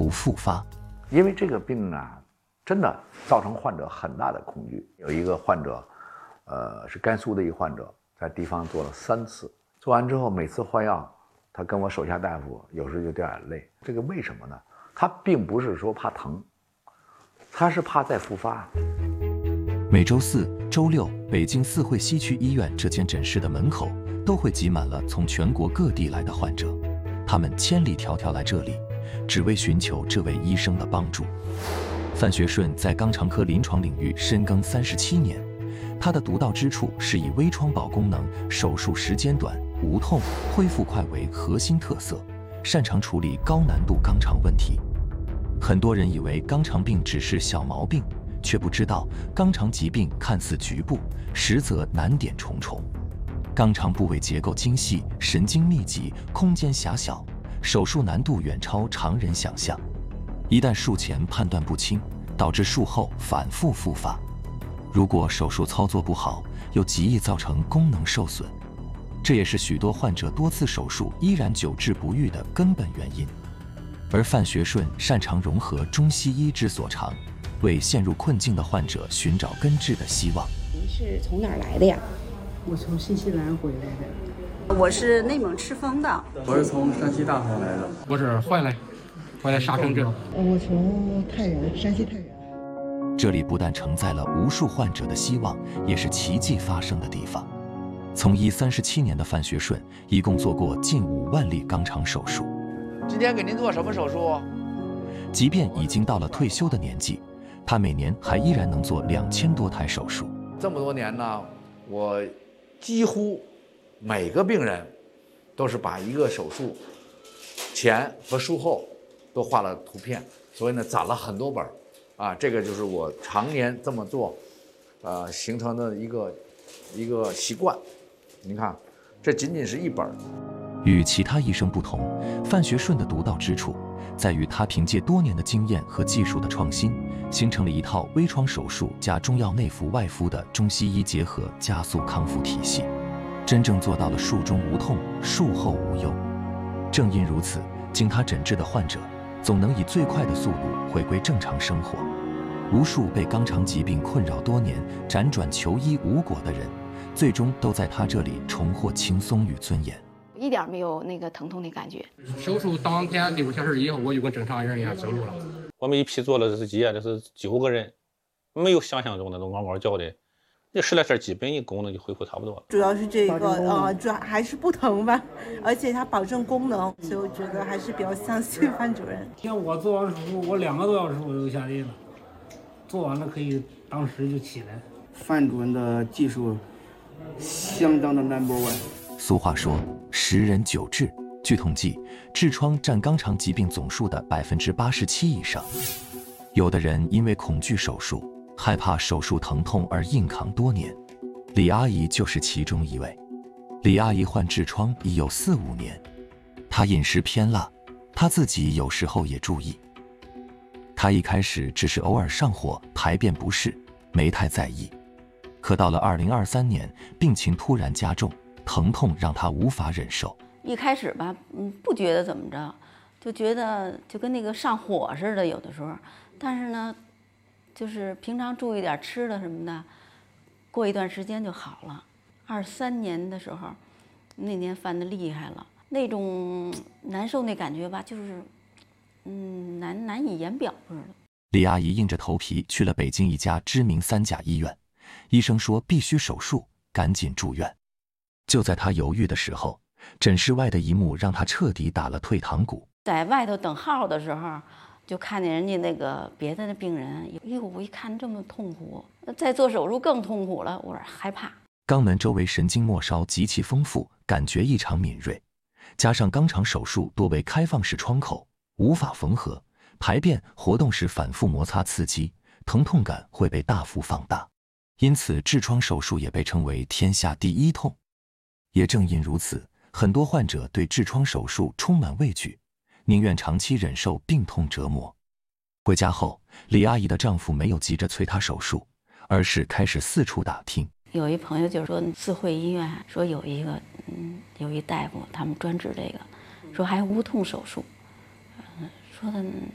图复发。 因为这个病啊，真的造成患者很大的恐惧。有一个患者，是甘肃的一个患者，在地方做了3次，做完之后每次换药，他跟我手下大夫有时候就掉眼泪。这个为什么呢？他并不是说怕疼，他是怕再复发。 每周4、周6，北京四惠西区医院这间诊室的门口都会挤满了从全国各地来的患者，他们千里迢迢来这里，只为寻求这位医生的帮助。范学顺在肛肠科临床领域深耕37年，他的独到之处是以微创保功能、手术时间短、无痛、恢复快为核心特色，擅长处理高难度肛肠问题。很多人以为肛肠病只是小毛病，却不知道肛肠疾病看似局部，实则难点重重。肛肠部位结构精细，神经密集，空间狭小，手术难度远超常人想象。一旦术前判断不清，导致术后反复复发。如果手术操作不好，又极易造成功能受损，这也是许多患者多次手术依然久治不愈的根本原因。而范学顺擅长融合中西医之所长，为陷入困境的患者寻找根治的希望。 您是从哪儿来的呀？ 我从新西兰回来的。 我是内蒙赤峰的。 我是从山西大同来的。 我是怀来沙城镇。 我从太原，山西太原。 这里不但承载了无数患者的希望，也是奇迹发生的地方。从医37年的范学顺，一共做过近5万例肛肠手术。 今天给您做什么手术？ 即便已经到了退休的年纪，他每年还依然能做2000多台手术。 这么多年呢，我几乎每个病人都是把一个手术前和术后都画了图片，所以呢攒了很多本啊，这个就是我常年这么做，形成的一个习惯。您看，这仅仅是一本。 与其他医生不同，范学顺的独到之处在于他凭借多年的经验和技术的创新，形成了一套微创手术加中药内服外敷的中西医结合加速康复体系，真正做到了术中无痛，术后无忧。正因如此，经他诊治的患者总能以最快的速度回归正常生活。无数被肛肠疾病困扰多年、辗转求医无果的人，最终都在他这里重获轻松与尊严。 一点没有那个疼痛的感觉。 手术当天6个小时以后，我就跟正常人一样走路了。 我们一批做了这几这是9个人，没有想象中那种嗷嗷叫的，这10来天基本一功能就恢复差不多。 主要是这个主要还是不疼吧，而且它保证功能，所以我觉得还是比较相信范主任。 像我做完手术，我2个多小时我就下地了，做完了可以当时就起来。 范主任的技术相当的 No.1。 俗话说10人9痔，据统计，痔疮占肛肠疾病总数的87%以上。有的人因为恐惧手术，害怕手术疼痛而硬扛多年，李阿姨就是其中一位。李阿姨患痔疮已有4、5年，她饮食偏辣，她自己有时候也注意。她一开始只是偶尔上火、排便不适，没太在意。可到了2023年，病情突然加重，疼痛让她无法忍受。 一开始吧，不觉得怎么着，就觉得就跟那个上火似的，有的时候。但是呢，就是平常注意点吃的什么的，过一段时间就好了。23年的时候，那年犯的厉害了，那种难受那感觉吧，就是难以言表似的。 李阿姨硬着头皮去了北京一家知名3甲医院，医生说必须手术，赶紧住院。就在她犹豫的时候，诊室外的一幕让她彻底打了退堂鼓。 在外头等号的时候，就看见人家那个别的病人，我一看这么痛苦，再做手术更痛苦了，我害怕。 肛门周围神经末梢极其丰富，感觉异常敏锐，加上肛肠手术多为开放式窗口，无法缝合，排便活动时反复摩擦刺激，疼痛感会被大幅放大，因此痔疮手术也被称为天下第一痛。也正因如此，很多患者对痔疮手术充满畏惧，宁愿长期忍受病痛折磨。回家后，李阿姨的丈夫没有急着催她手术，而是开始四处打听。 有一朋友就说四惠医院说有一大夫，他们专治这个，说还无痛手术，说的